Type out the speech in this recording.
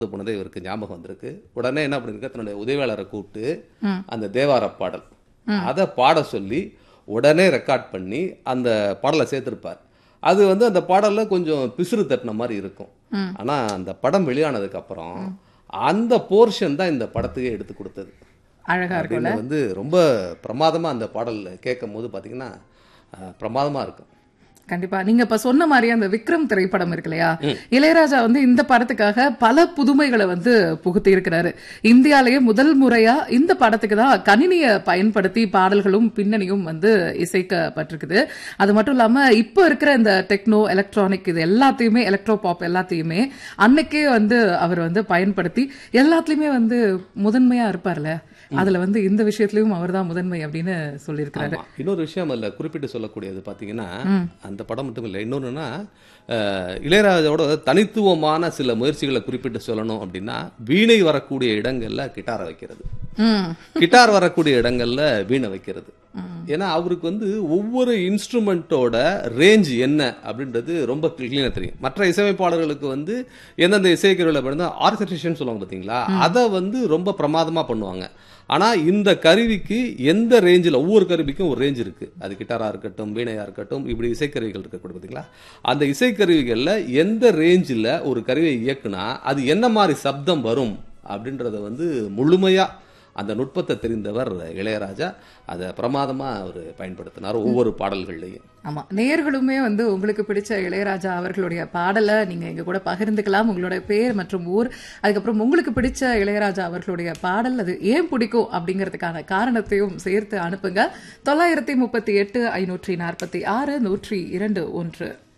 போனது இவருக்கு ஞாபகம் வந்திருக்கு. உடனே என்ன பண்ணிருக்க, தன்னுடைய உதவியாளரை கூப்பிட்டு அந்த தேவார பாடல் அதை பாட சொல்லி உடனே ரெக்கார்ட் பண்ணி அந்த பாடலை சேர்த்திருப்பார். அது அந்த பாடல்ல கொஞ்சம் பிசுறு தட்டின மாதிரி இருக்கும். ஆனா அந்த படம் வெளியானதுக்கு அப்புறம் அந்த போர்ஷன் தான் இந்த படத்துக்கே எடுத்து கொடுத்தது. அழகா அப்படின்னு ரொம்ப பிரமாதமா அந்த பாடல் கேட்கும் போது பாத்தீங்கன்னா பிரமாதமா இருக்கும். கண்டிப்பா நீங்க இப்ப சொன்ன மாதிரி அந்த விக்ரம் திரைப்படம் இருக்கு இல்லையா, இளையராஜா இந்த படத்துக்காக பல புதுமைகளை புகுத்தி இருக்கிறாரு. இந்தியாலேயே முதல் முறையா இந்த படத்துக்கு தான் கணினியை பயன்படுத்தி பாடல்களும் பின்னணியும் இசைக்கப்பட்டிருக்குது. அது மட்டும் இல்லாம இப்ப இருக்கிற இந்த டெக்னோ எலக்ட்ரானிக் இது எல்லாத்தையுமே, எலக்ட்ரோ பாப் எல்லாத்தையுமே அன்னைக்கே அவர் பயன்படுத்தி எல்லாத்துலயுமே முதன்மையா இருப்பார்ல. அதுல இந்த விஷயத்திலயும் அவர் தான் முதன்மை அப்படின்னு சொல்லியிருக்கிறாரு. இன்னொரு விஷயம் அதுல குறிப்பிட்டு சொல்லக்கூடியது பாத்தீங்கன்னா, அந்த படம் மட்டும் இல்லை, இன்னொன்னுன்னா இளையராஜாவோட தனித்துவமான சில முயற்சிகளை குறிப்பிட்டு சொல்லணும் அப்படின்னா, வீணை வரக்கூடிய இடங்கள்ல கிட்டாரை வைக்கிறது, கிட்டார் வரக்கூடிய இடங்கள்ல வீணை வைக்கிறது. ஏன்னா அவருக்கு ஒவ்வொரு இன்ஸ்ட்ருமெண்டோட ரேஞ்ச் என்ன அப்படின்றது ரொம்ப கிளீனா தெரியும். மற்ற இசையமைப்பாளர்களுக்கு எந்தெந்த இசைக்கருவிகளை ஆர்கெஸ்ட்ரேஷன் சொல்லுவாங்க பார்த்தீங்களா, அதை ரொம்ப பிரமாதமா பண்ணுவாங்க. ஆனா இந்த கருவிக்கு எந்த ரேஞ்சில், ஒவ்வொரு கருவிக்கும் ஒரு ரேஞ்ச் இருக்கு. அது கிட்டாரா இருக்கட்டும், வீணையா இருக்கட்டும், இப்படி இசைக்கருவிகள் இருக்கக்கூடும் பார்த்தீங்களா. அந்த இசைக்கருவிகள்ல எந்த ரேஞ்சில் ஒரு கருவியை இயக்குனா அது என்ன மாதிரி சப்தம் வரும் அப்படின்றத முழுமையா அந்த நுட்பத்தை தெரிந்தவர் இளையராஜா. அதை பிரமாதமா அவர் பயன்படுத்தினார் ஒவ்வொரு பாடல்கள்லையும். ஆமா, நேயர்களுமே உங்களுக்கு பிடிச்ச இளையராஜா அவர்களுடைய பாடலை நீங்க எங்க கூட பகிர்ந்துக்கலாம். உங்களுடைய பேர் மற்றும் ஊர், அதுக்கப்புறம் உங்களுக்கு பிடிச்ச இளையராஜா அவர்களுடைய பாடல் அது ஏன் பிடிக்கும் அப்படிங்கிறதுக்கான காரணத்தையும் சேர்த்து அனுப்புங்க. 938 546 102 1.